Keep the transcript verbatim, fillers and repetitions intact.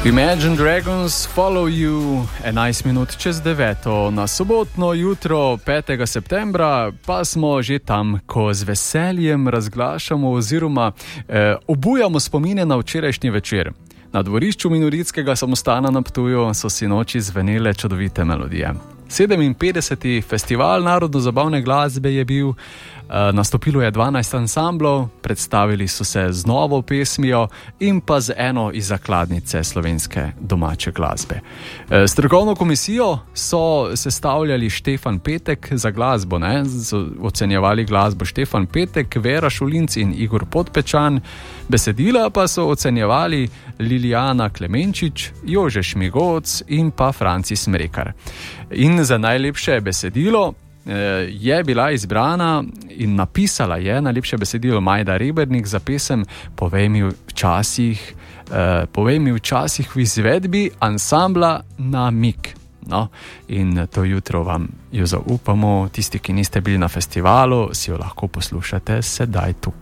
Imagine Dragons Follow You, enajst minut čez deveto na sobotno jutro petega septembra, pa smo že tam, ko z veseljem razglašamo oziroma eh, obujamo spomine na včerajšnji večer. Na dvorišču Minoritskega samostana na Ptuju so sinoči zvenele čudovite melodije. sedeminpetdeseti festival narodno-zabavne glasbe je bil, nastopilo je dvanajst ansamblov, predstavili so se z novo pesmijo in pa z eno iz zakladnice slovenske domače glasbe. Strokovno komisijo so sestavljali Štefan Petek za glasbo, ne? So ocenjevali glasbo Štefan Petek, Vera Šulinc in Igor Podpečan, besedila pa so ocenjevali Lilijana Klemenčič, Jože Šmigoc in pa Francis Mrekar. In za najlepše besedilo je bila izbrana in napisala je najlepše besedilo Majda Rebernik za pesem Povej mi včasih, eh, povej mi včasih v izvedbi ansambla Namig. No, in to jutro vam jo zaupamo, tisti, ki niste bili na festivalu, si jo lahko poslušate sedaj tukaj.